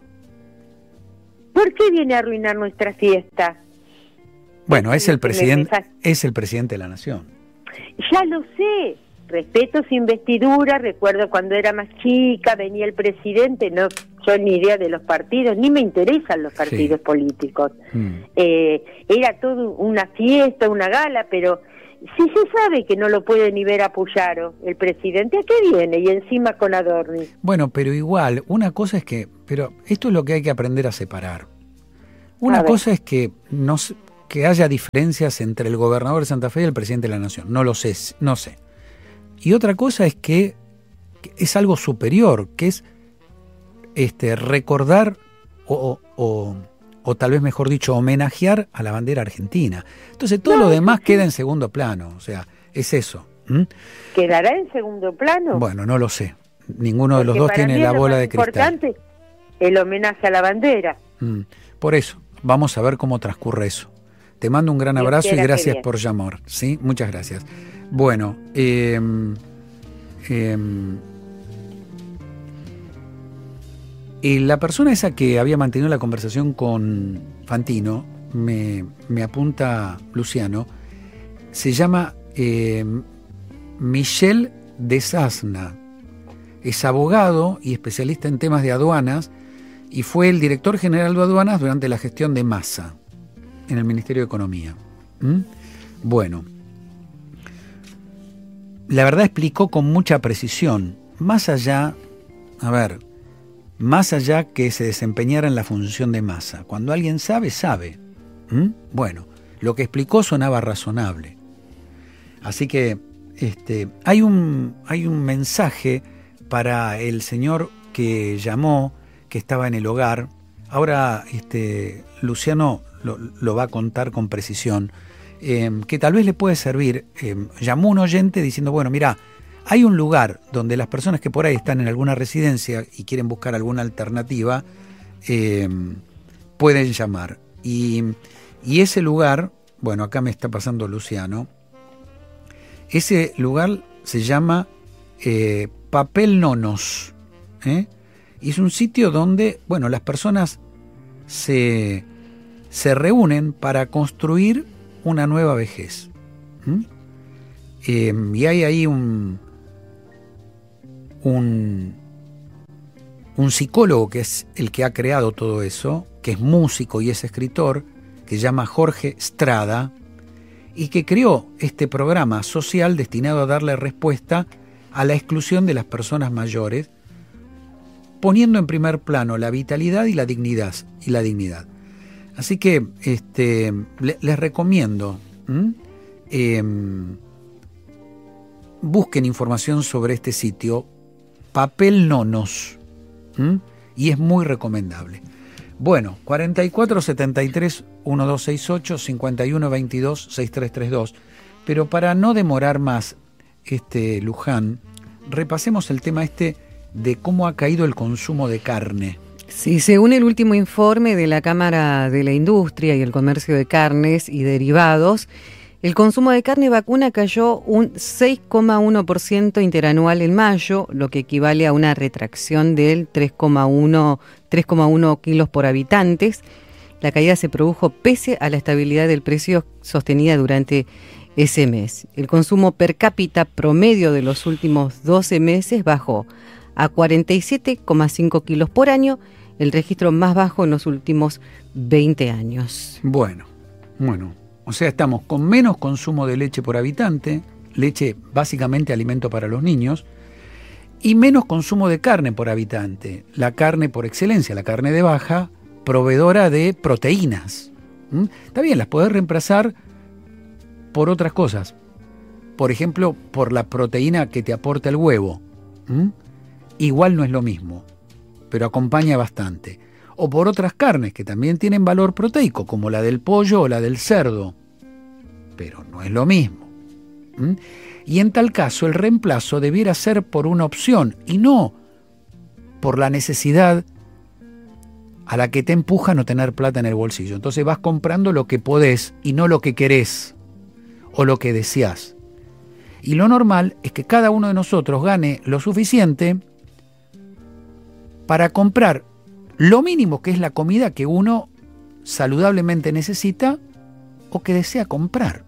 [SPEAKER 8] ¿Por qué viene a arruinar nuestra fiesta?
[SPEAKER 3] Bueno, es el presidente, es el presidente de la nación.
[SPEAKER 8] Ya lo sé. Respeto su investidura, recuerdo cuando era más chica, venía el presidente, no, yo ni idea de los partidos, ni me interesan los partidos sí. políticos. Mm. Eh, era todo una fiesta, una gala, pero si se sabe que no lo puede ni ver a Puyaro, el presidente, ¿a qué viene? Y encima con Adornis.
[SPEAKER 3] Bueno, pero igual, una cosa es que, pero esto es lo que hay que aprender a separar. Una a cosa es que no que haya diferencias entre el gobernador de Santa Fe y el presidente de la nación, no lo sé, no sé. Y otra cosa es que es algo superior, que es este, recordar o, o, o tal vez mejor dicho, homenajear a la bandera argentina. Entonces todo no, lo demás sí. queda en segundo plano, o sea, es eso. ¿Mm?
[SPEAKER 8] ¿Quedará en segundo plano?
[SPEAKER 3] Bueno, no lo sé. Ninguno Porque de los dos tiene la bola de cristal.
[SPEAKER 8] Importante el homenaje a la bandera.
[SPEAKER 3] Mm. Por eso, vamos a ver cómo transcurre eso. Te mando un gran abrazo y gracias por llamar. ¿Sí? Muchas gracias. Bueno, eh, eh, eh, la persona esa que había mantenido la conversación con Fantino, me, me apunta Luciano, se llama eh, Michel Desasna. Es abogado y especialista en temas de aduanas y fue el director general de aduanas durante la gestión de Massa en el Ministerio de Economía. ¿Mm? Bueno. La verdad explicó con mucha precisión, más allá, a ver, más allá que se desempeñara en la función de Massa. Cuando alguien sabe, sabe. ¿Mm? Bueno, lo que explicó sonaba razonable. Así que este, hay un, hay un mensaje para el señor que llamó, que estaba en el hogar. Ahora este, Luciano lo, lo va a contar con precisión. Eh, que tal vez le puede servir. Eh, llamó un oyente diciendo, bueno, mira, hay un lugar donde las personas que por ahí están en alguna residencia y quieren buscar alguna alternativa, eh, pueden llamar. Y, y ese lugar, bueno, acá me está pasando Luciano, ese lugar se llama eh, Papel Nonos, ¿eh? Y es un sitio donde, bueno, las personas se, se reúnen para construir una nueva vejez. ¿Mm? Eh, y hay ahí un, un, un psicólogo que es el que ha creado todo eso, que es músico y es escritor, que se llama Jorge Strada, y que creó este programa social destinado a darle respuesta a la exclusión de las personas mayores, poniendo en primer plano la vitalidad y la dignidad. Y la dignidad. Así que este, le, les recomiendo, eh, busquen información sobre este sitio, Papel Nonos, ¿m? y es muy recomendable. Bueno, cuarenta y cuatro setenta y tres doce sesenta y ocho, cincuenta y uno veintidós sesenta y tres treinta y dos, pero para no demorar más, este, Luján, repasemos el tema este de cómo ha caído el consumo de carne.
[SPEAKER 4] Sí, según el último informe de la Cámara de la Industria y el Comercio de Carnes y Derivados, El consumo de carne vacuna cayó un seis coma uno por ciento interanual en mayo, lo que equivale a una retracción del tres coma uno kilos por habitantes. La caída se produjo pese a la estabilidad del precio sostenida durante ese mes. El consumo per cápita promedio de los últimos doce meses bajó a cuarenta y siete coma cinco kilos por año, el registro más bajo en los últimos veinte años.
[SPEAKER 3] Bueno, bueno, o sea, estamos con menos consumo de leche por habitante, leche básicamente alimento para los niños, y menos consumo de carne por habitante, la carne por excelencia, la carne de baja, proveedora de proteínas. ¿Mm? Está bien, las podés reemplazar por otras cosas. Por ejemplo, por la proteína que te aporta el huevo. ¿Mm? Igual no es lo mismo, pero acompaña bastante. O por otras carnes que también tienen valor proteico, como la del pollo o la del cerdo. Pero no es lo mismo. ¿Mm? Y en tal caso, el reemplazo debiera ser por una opción y no por la necesidad a la que te empuja a no tener plata en el bolsillo. Entonces vas comprando lo que podés y no lo que querés o lo que deseás. Y lo normal es que cada uno de nosotros gane lo suficiente para comprar lo mínimo, que es la comida que uno saludablemente necesita o que desea comprar.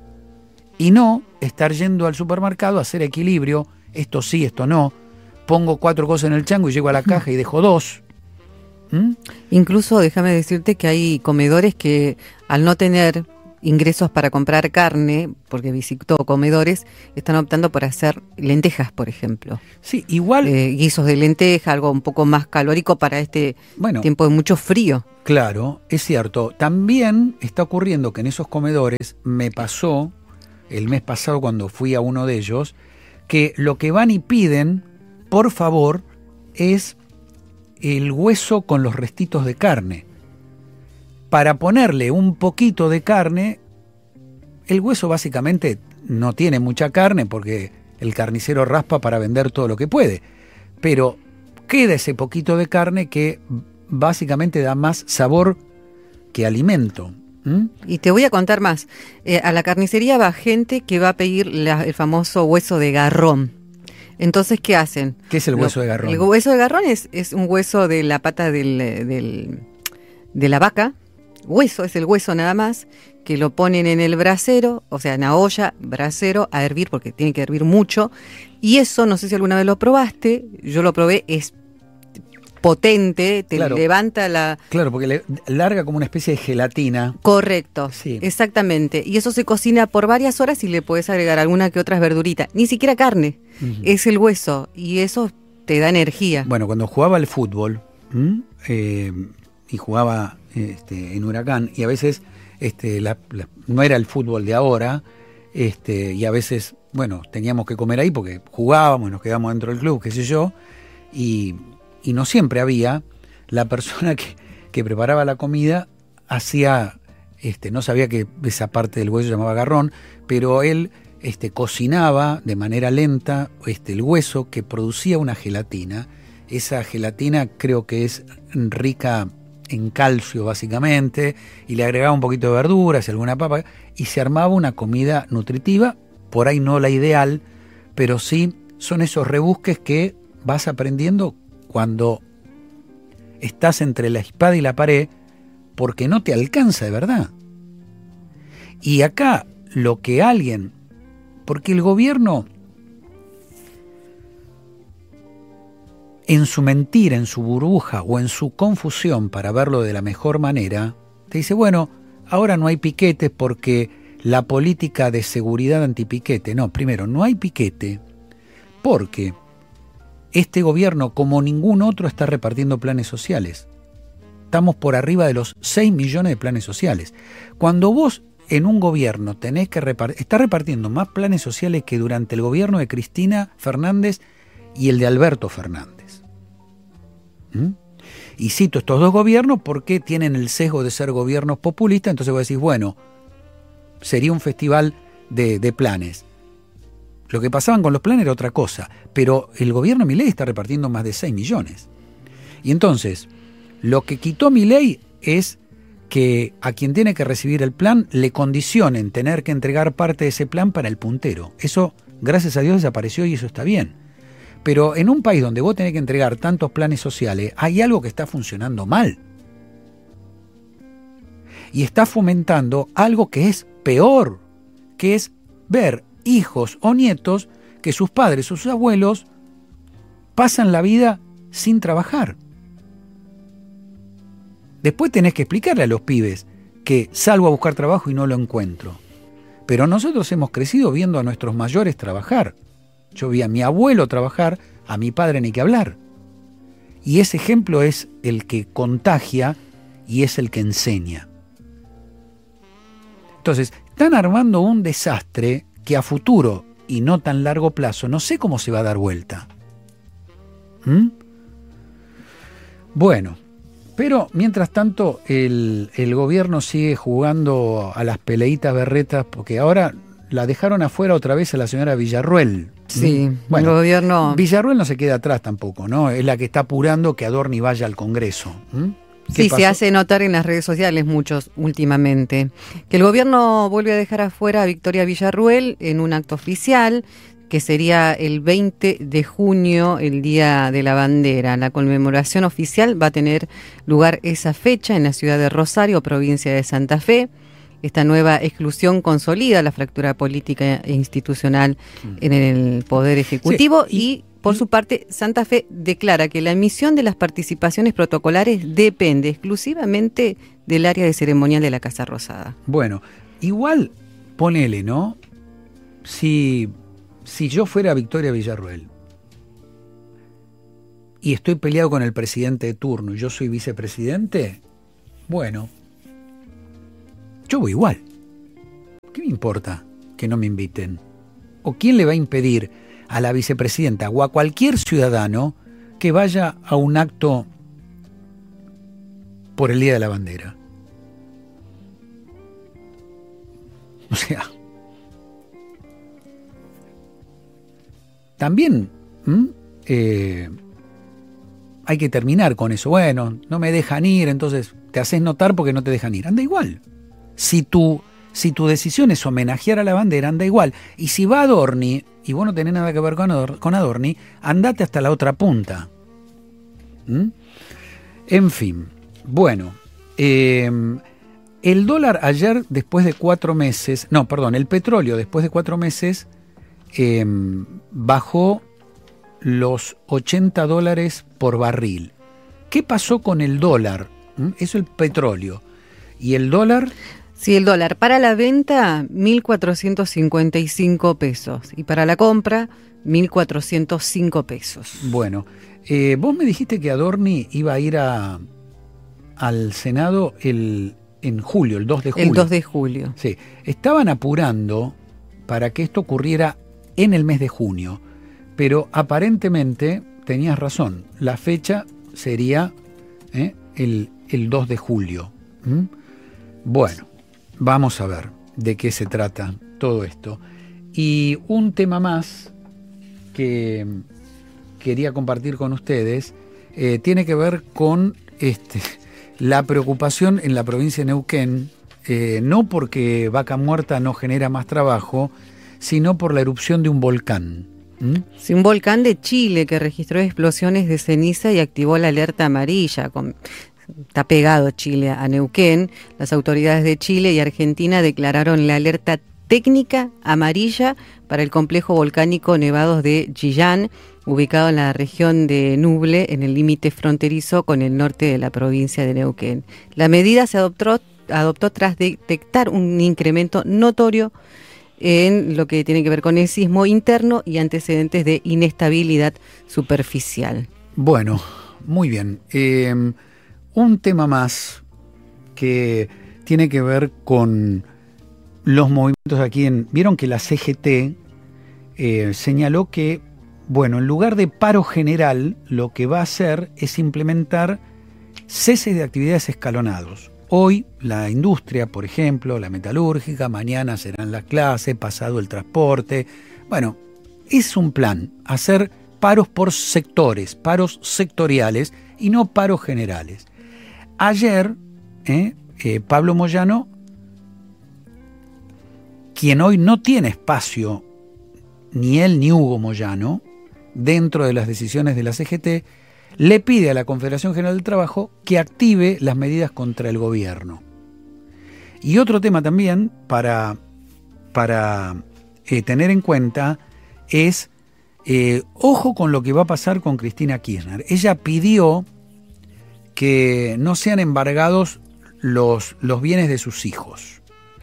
[SPEAKER 3] Y no estar yendo al supermercado a hacer equilibrio, esto sí, esto no, pongo cuatro cosas en el chango y llego a la caja y dejo dos. ¿Mm?
[SPEAKER 4] Incluso déjame decirte que hay comedores que al no tener ingresos para comprar carne, porque visito comedores, están optando por hacer lentejas, por ejemplo.
[SPEAKER 3] Sí, igual.
[SPEAKER 4] Eh, guisos de lenteja, algo un poco más calórico para este bueno, tiempo de mucho frío.
[SPEAKER 3] Claro, es cierto. También está ocurriendo que en esos comedores, me pasó el mes pasado cuando fui a uno de ellos, que lo que van y piden, por favor, es el hueso con los restitos de carne. Para ponerle un poquito de carne, el hueso básicamente no tiene mucha carne porque el carnicero raspa para vender todo lo que puede, pero queda ese poquito de carne que básicamente da más sabor que alimento. ¿Mm?
[SPEAKER 4] Y te voy a contar más. Eh, a la carnicería va gente que va a pedir la, el famoso hueso de garrón. Entonces, ¿qué hacen?
[SPEAKER 3] ¿Qué es el hueso
[SPEAKER 4] Lo,
[SPEAKER 3] de garrón?
[SPEAKER 4] El hueso de garrón es, es un hueso de la pata del, del, de la vaca. Hueso, es el hueso nada más, que lo ponen en el brasero, o sea, en la olla, brasero, a hervir, porque tiene que hervir mucho. Y eso, no sé si alguna vez lo probaste, yo lo probé, es potente, te
[SPEAKER 3] claro,
[SPEAKER 4] levanta la...
[SPEAKER 3] Claro, porque le larga como una especie de gelatina.
[SPEAKER 4] Correcto,
[SPEAKER 3] sí.
[SPEAKER 4] Exactamente. Y eso se cocina por varias horas y le puedes agregar alguna que otras verduritas. Ni siquiera carne, uh-huh. Es el hueso y eso te da energía.
[SPEAKER 3] Bueno, cuando jugaba al fútbol eh, y jugaba este, en Huracán y a veces este, la, la, no era el fútbol de ahora este, y a veces, bueno, teníamos que comer ahí porque jugábamos, nos quedábamos dentro del club, qué sé yo, y... y no siempre había, la persona que, que preparaba la comida hacía, este, no sabía que esa parte del hueso se llamaba garrón, pero él este, cocinaba de manera lenta este, el hueso que producía una gelatina. Esa gelatina creo que es rica en calcio básicamente, y le agregaba un poquito de verduras y alguna papa, y se armaba una comida nutritiva, por ahí no la ideal, pero sí son esos rebusques que vas aprendiendo cuando estás entre la espada y la pared, porque no te alcanza de verdad. Y acá lo que alguien, porque el gobierno, en su mentira, en su burbuja o en su confusión para verlo de la mejor manera, te dice, bueno, ahora no hay piquetes porque la política de seguridad antipiquete. No, primero, no hay piquete porque este gobierno, como ningún otro, está repartiendo planes sociales. Estamos por arriba de los seis millones de planes sociales. Cuando vos en un gobierno tenés que repartir, está repartiendo más planes sociales que durante el gobierno de Cristina Fernández y el de Alberto Fernández. ¿Mm? Y cito estos dos gobiernos porque tienen el sesgo de ser gobiernos populistas, entonces vos decís, bueno, sería un festival de, de planes. Lo que pasaban con los planes era otra cosa, pero el gobierno Milei está repartiendo más de seis millones. Y entonces, lo que quitó Milei es que a quien tiene que recibir el plan le condicionen tener que entregar parte de ese plan para el puntero. Eso, gracias a Dios, desapareció y eso está bien. Pero en un país donde vos tenés que entregar tantos planes sociales, hay algo que está funcionando mal. Y está fomentando algo que es peor, que es ver hijos o nietos que sus padres o sus abuelos pasan la vida sin trabajar. Después tenés que explicarle a los pibes que salgo a buscar trabajo y no lo encuentro. Pero nosotros hemos crecido viendo a nuestros mayores trabajar. Yo vi a mi abuelo trabajar, a mi padre ni que hablar. Y ese ejemplo es el que contagia y es el que enseña. Entonces, están armando un desastre que a futuro y no tan largo plazo no sé cómo se va a dar vuelta. ¿Mm? Bueno, pero mientras tanto el, el gobierno sigue jugando a las peleitas berretas porque ahora la dejaron afuera otra vez a la señora Villarruel.
[SPEAKER 4] Sí,
[SPEAKER 3] bueno,
[SPEAKER 4] el gobierno...
[SPEAKER 3] Villarruel no se queda atrás tampoco, ¿no? Es la que está apurando que Adorni vaya al Congreso. ¿Mm?
[SPEAKER 4] Sí,
[SPEAKER 3] pasó?
[SPEAKER 4] se hace notar en las redes sociales muchos últimamente. Que el gobierno vuelve a dejar afuera a Victoria Villarruel en un acto oficial, que sería el veinte de junio, el Día de la Bandera. La conmemoración oficial va a tener lugar esa fecha en la ciudad de Rosario, provincia de Santa Fe. Esta nueva exclusión consolida la fractura política e institucional en el Poder Ejecutivo. Sí, y, y, por y, su parte, Santa Fe declara que la emisión de las participaciones protocolares depende exclusivamente del área de ceremonial de la Casa Rosada.
[SPEAKER 3] Bueno, igual, ponele, ¿no? Si, si yo fuera Victoria Villarruel y estoy peleado con el presidente de turno y yo soy vicepresidente, bueno... yo voy igual. ¿Qué me importa que no me inviten? ¿O quién le va a impedir a la vicepresidenta o a cualquier ciudadano que vaya a un acto por el Día de la Bandera? O sea, también eh, hay que terminar con eso. Bueno, no me dejan ir, entonces te haces notar porque no te dejan ir. Anda igual. Si tu, si tu decisión es homenajear a la bandera, anda igual. Y si va Adorni, y vos no tenés nada que ver con, Ador, con Adorni, andate hasta la otra punta. ¿Mm? En fin, bueno, eh, el dólar ayer, después de cuatro meses, no, perdón, el petróleo después de cuatro meses eh, bajó los ochenta dólares por barril. ¿Qué pasó con el dólar? ¿Mm? Eso el petróleo. ¿Y el dólar?
[SPEAKER 4] Sí, el dólar para la venta, mil cuatrocientos cincuenta y cinco pesos. Y para la compra, mil cuatrocientos cinco pesos.
[SPEAKER 3] Bueno, eh, vos me dijiste que Adorni iba a ir a, al Senado el, en julio, el dos de julio.
[SPEAKER 4] El dos de julio.
[SPEAKER 3] Sí, estaban apurando para que esto ocurriera en el mes de junio. Pero aparentemente, tenías razón, la fecha sería eh, el, el dos de julio. ¿Mm? Bueno, vamos a ver de qué se trata todo esto. Y un tema más que quería compartir con ustedes eh, tiene que ver con este, la preocupación en la provincia de Neuquén, eh, no porque Vaca Muerta no genera más trabajo, sino por la erupción de un volcán. ¿Mm?
[SPEAKER 4] Sí, un volcán de Chile que registró explosiones de ceniza y activó la alerta amarilla. Con... Está pegado Chile a Neuquén. Las autoridades de Chile y Argentina declararon la alerta técnica amarilla para el complejo volcánico Nevados de Chillán, ubicado en la región de Nuble, en el límite fronterizo con el norte de la provincia de Neuquén. La medida se adoptó, adoptó tras detectar un incremento notorio en lo que tiene que ver con el sismo interno y antecedentes de inestabilidad superficial.
[SPEAKER 3] Bueno, muy bien. Eh, un tema más que tiene que ver con los movimientos aquí en... Vieron que la C G T eh, señaló que, bueno, en lugar de paro general, lo que va a hacer es implementar ceses de actividades escalonados. Hoy la industria, por ejemplo, la metalúrgica, mañana serán las clases, pasado el transporte. Bueno, es un plan, hacer paros por sectores, paros sectoriales y no paros generales. Ayer, eh, eh, Pablo Moyano, quien hoy no tiene espacio, ni él ni Hugo Moyano, dentro de las decisiones de la C G T, le pide a la Confederación General del Trabajo que active las medidas contra el gobierno. Y otro tema también para, para eh, tener en cuenta es, eh, ojo con lo que va a pasar con Cristina Kirchner. Ella pidió que no sean embargados los, los bienes de sus hijos.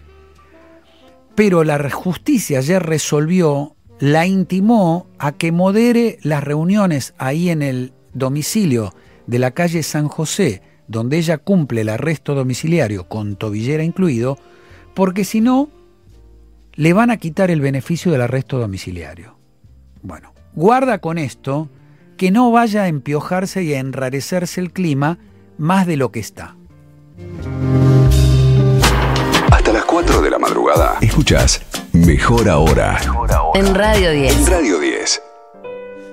[SPEAKER 3] Pero la justicia ayer resolvió, la intimó a que modere las reuniones ahí en el domicilio de la calle San José, donde ella cumple el arresto domiciliario con tobillera incluido, porque si no, le van a quitar el beneficio del arresto domiciliario. Bueno, guarda con esto, que no vaya a empiojarse y a enrarecerse el clima más de lo que está.
[SPEAKER 2] Hasta las cuatro de la madrugada. Escuchás Mejor Ahora.
[SPEAKER 1] En Radio diez.
[SPEAKER 2] En Radio diez.